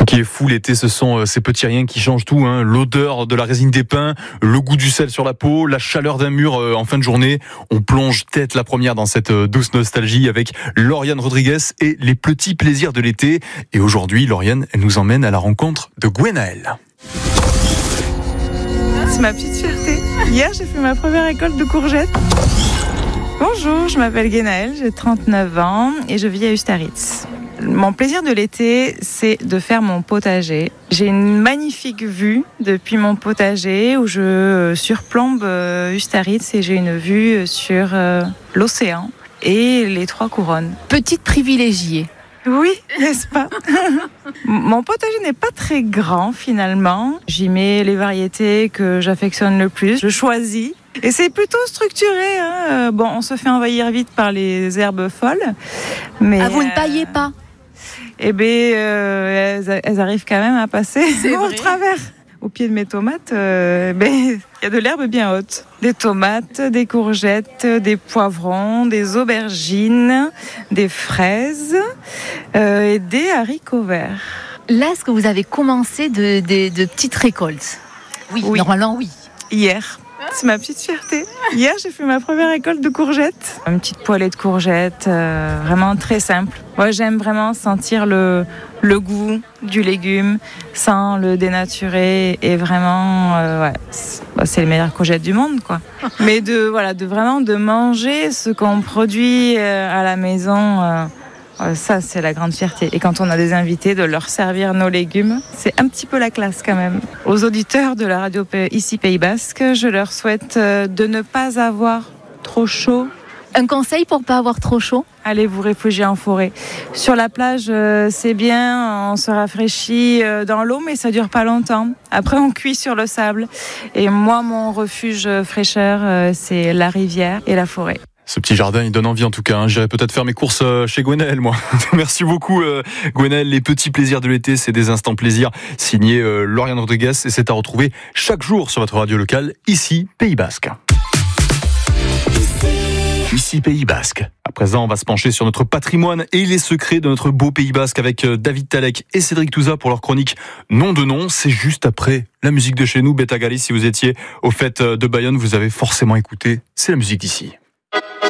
qui est fou l'été, ce sont ces petits riens qui changent tout, hein. L'odeur de la résine des pins, le goût du sel sur la peau, la chaleur d'un mur en fin de journée. On plonge tête la première dans cette douce nostalgie avec Lauriane Rodriguez et les petits plaisirs de l'été. Et aujourd'hui, Lauriane, elle nous emmène à la rencontre de Gwenaëlle. C'est ma petite fierté. Hier, j'ai fait ma première récolte de courgettes. Bonjour, je m'appelle Gwenaëlle, j'ai 39 ans et je vis à Ustaritz. Mon plaisir de l'été, c'est de faire mon potager. J'ai une magnifique vue depuis mon potager où je surplombe Ustaritz et j'ai une vue sur l'océan et les Trois Couronnes. Petite privilégiée. Oui, n'est-ce pas? Mon potager n'est pas très grand finalement. J'y mets les variétés que j'affectionne le plus. Je choisis. Et c'est plutôt structuré. Hein. Bon, on se fait envahir vite par les herbes folles. Mais vous ne paillez pas? Eh bien, elles arrivent quand même à passer au travers. Au pied de mes tomates, il y a de l'herbe bien haute. Des tomates, des courgettes, des poivrons, des aubergines, des fraises et des haricots verts. Là, est-ce que vous avez commencé de petites récoltes? Oui, normalement oui. Hier. C'est ma petite fierté. Hier, j'ai fait ma première récolte de courgettes. Une petite poêlée de courgettes, vraiment très simple. Moi, j'aime vraiment sentir le goût du légume sans le dénaturer et vraiment, c'est les meilleures courgettes du monde, quoi. Mais de manger ce qu'on produit à la maison. Ça, c'est la grande fierté. Et quand on a des invités, de leur servir nos légumes, c'est un petit peu la classe quand même. Aux auditeurs de la radio ici Pays Basque, je leur souhaite de ne pas avoir trop chaud. Un conseil pour pas avoir trop chaud? Allez vous réfugier en forêt. Sur la plage, c'est bien, on se rafraîchit dans l'eau, mais ça dure pas longtemps. Après, on cuit sur le sable. Et moi, mon refuge fraîcheur, c'est la rivière et la forêt. Ce petit jardin, il donne envie en tout cas. Hein. J'irai peut-être faire mes courses chez Gwenaëlle, moi. Merci beaucoup, Gwenaëlle. Les petits plaisirs de l'été, c'est des instants plaisir. Signé Lauriane Rodriguez. Et c'est à retrouver chaque jour sur votre radio locale, ici, Pays Basque. Ici, Pays Basque. À présent, on va se pencher sur notre patrimoine et les secrets de notre beau Pays Basque avec David Talek et Cédric Touza pour leur chronique Nom de nom. C'est juste après la musique de chez nous. Beta Gali, si vous étiez au fait de Bayonne, vous avez forcément écouté. C'est la musique d'ici.